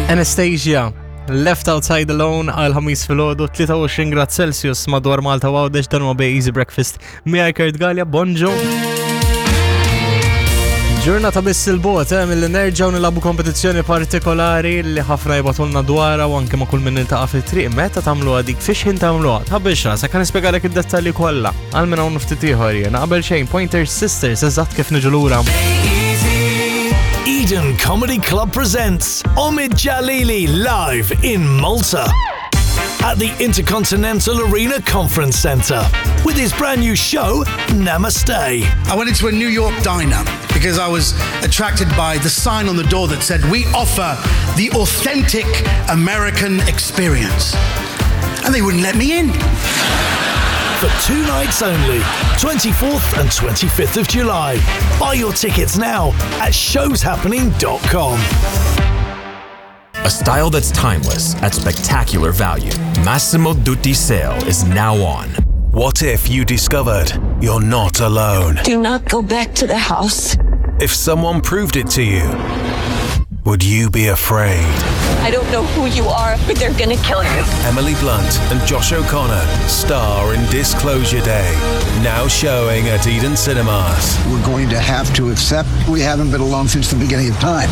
Anastasia, Left Outside Alone għal ħamis fil-ħodu 23 grad Celsius madwar Malta Għawdex dan huwa Easy Breakfast miegħi Kurt Gallia, bonġu. Ġurnata biss il-bot, mill-li nerġaw nilabu kompetizzjoni partikolari li ħafna jibatulna dwarha u anke ma' kull min niltaqa' fit-triq. Meta tagħmluha dik fiex ħin tagħmluha? Tħabbix rasa kan nispjegalek id-dettalji kollha. Għal minn hawn ftit ieħor jiena qabel xejn Pointer Sisters eżatt kif niġu lura. Eden Comedy Club presents Omid Jalili live in Malta at the Intercontinental Arena Conference Centre with his brand new show, Namaste. I went into a New York diner because I was attracted by the sign on the door that said, "We offer the authentic American experience." And they wouldn't let me in. For 2 nights only, 24th and 25th of July. Buy your tickets now at showshappening.com. A style that's timeless at spectacular value. Massimo Dutti sale is now on. What if you discovered you're not alone? Do not go back to the house. If someone proved it to you, would you be afraid? I don't know who you are, but they're gonna kill you. Emily Blunt and Josh O'Connor star in Disclosure Day, now showing at Eden Cinemas. We're going to have to accept we haven't been alone since the beginning of time.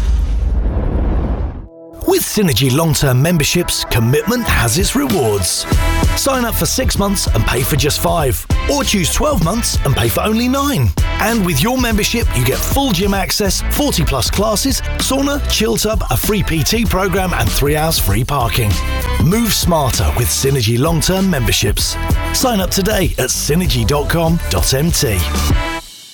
With Synergy long-term memberships, commitment has its rewards. Sign up for 6 months and pay for just 5, or choose 12 months and pay for only 9. And with your membership, you get full gym access, 40 plus classes, sauna, chill tub, a free PT program, and 3 hours free parking. Move smarter with Synergy long-term memberships. Sign up today at synergy.com.mt.